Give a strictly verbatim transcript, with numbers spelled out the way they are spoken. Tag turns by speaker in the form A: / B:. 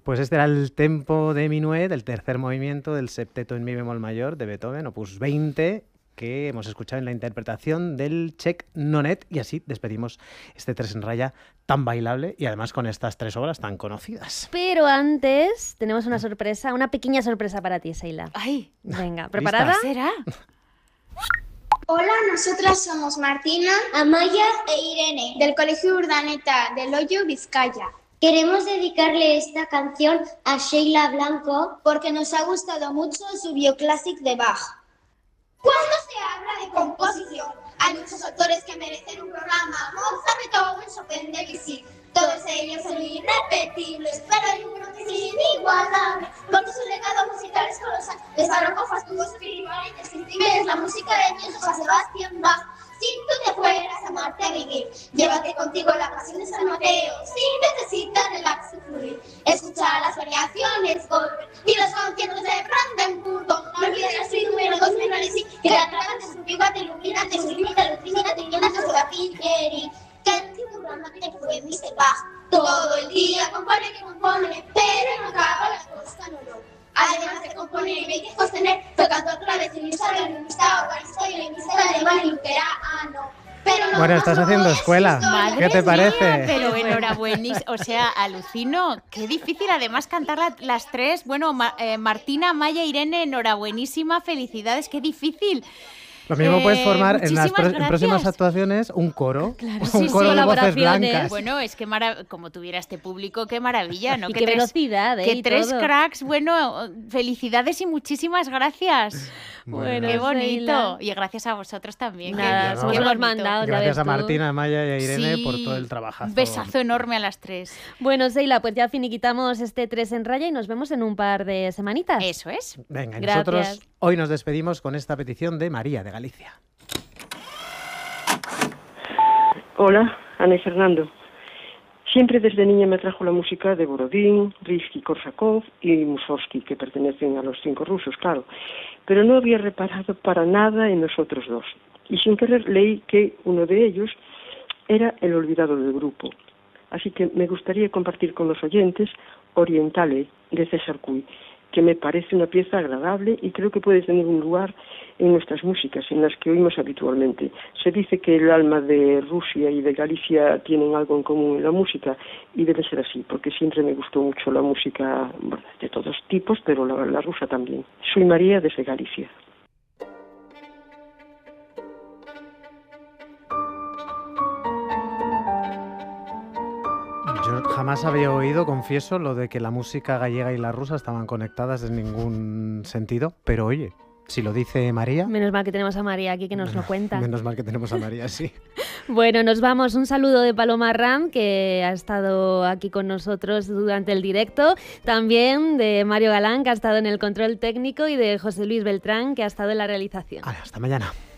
A: Pues este era el tempo de minuet, el tercer movimiento del septeto en mi bemol mayor de Beethoven, opus veinte, que hemos escuchado en la interpretación del Czech Nonet, y así despedimos este tres en raya tan bailable y además con estas tres obras tan conocidas.
B: Pero antes tenemos una sorpresa, una pequeña sorpresa para ti, Sheila.
C: Ay,
B: venga, ¿preparada?
C: ¿Qué será?
D: Hola, nosotras somos Martina, Amaya e Irene, del Colegio Urdaneta de Loyo, Vizcaya.
E: Queremos dedicarle esta canción a Sheila Blanco
D: porque nos ha gustado mucho su bioclásic de Bach. Cuando se habla de composición, hay muchos autores que merecen un programa. Mozart, Beethoven, Chopin, Debussy, todos ellos son irrepetibles, pero hay uno que es inigualable, porque su legado musical es colosal. Es barroco, fastuoso, espiritual, indescriptible, es la música de Dios, Juan Sebastián Bach. Si tú te fueras a Marte a vivir, llévate contigo la pasión de San Mateo. Si necesitas relax y fluir, escucha las variaciones Goldberg y los conciertos de Brandenburgo. No olvides el suite número dos menores y que la clavan de su figura te ilumina, te sublima, te lucimina, te llena de la Pilleri. Que el programa te fue mister Bach. Todo el día compone que compone, pero no acaba la cosa, no lo. Además de componer y de sostener, fue cantor clavecinista, violinista, organista, violinista, alemán y luterano. Pero no,
A: bueno, estás haciendo escuela.
C: Madre
A: ¿Qué te parece?
C: Mía, pero enhorabuena, o sea, alucino. Qué difícil, además, cantar la, las tres. Bueno, Ma, eh, Martina, Maya, Irene, enhorabuenísima, felicidades, qué difícil.
A: Lo mismo
C: eh,
A: puedes formar en las pro- en próximas actuaciones un coro,
B: claro,
A: un
B: sí,
A: coro
B: sí,
A: de voces blancas.
C: Bueno, es que mara- como tuviera este público, qué maravilla, ¿no?
B: Y
C: que
B: qué
C: tres,
B: velocidad, ¿eh?
C: Que
B: y
C: tres
B: todo.
C: cracks, bueno, felicidades y muchísimas gracias.
B: Bueno,
C: Qué bonito.
B: Sheila.
C: Y gracias a vosotros también.
B: Nada,
C: qué,
A: somos
C: qué
B: unos
C: bonito.
B: mandados. Ya
A: Gracias
B: ves
A: a
B: tú.
A: Martina, a Maya y a Irene
C: Sí,
A: por todo el trabajazo.
C: Un besazo enorme a las tres.
B: Bueno, Sheila, pues ya finiquitamos este tres en raya y nos vemos en un par de semanitas.
C: Eso es.
A: Venga, y
B: Gracias.
A: nosotros hoy nos despedimos con esta petición de María de Galicia.
F: Hola, Ana y Fernando. Siempre desde niña me atrajo la música de Borodín, Rimski-Korsakov y Mussorgsky, que pertenecen a los cinco rusos, claro. Pero no había reparado para nada en los otros dos. Y sin querer leí que uno de ellos era el olvidado del grupo. Así que me gustaría compartir con los oyentes Orientale, de César Cui, que me parece una pieza agradable y creo que puede tener un lugar en nuestras músicas, en las que oímos habitualmente. Se dice que el alma de Rusia y de Galicia tienen algo en común en la música, y debe ser así, porque siempre me gustó mucho la música, bueno, de todos tipos, pero la, la rusa también. Soy María desde Galicia.
A: Yo jamás había oído, confieso, lo de que la música gallega y la rusa estaban conectadas en ningún sentido, pero oye, si lo dice María...
B: Menos mal que tenemos a María aquí que nos lo cuenta.
A: Menos mal que tenemos a María, sí.
B: Bueno, nos vamos. Un saludo de Paloma Ram, que ha estado aquí con nosotros durante el directo. También de Mario Galán, que ha estado en el control técnico, y de José Luis Beltrán, que ha estado en la realización.
A: Vale, hasta mañana.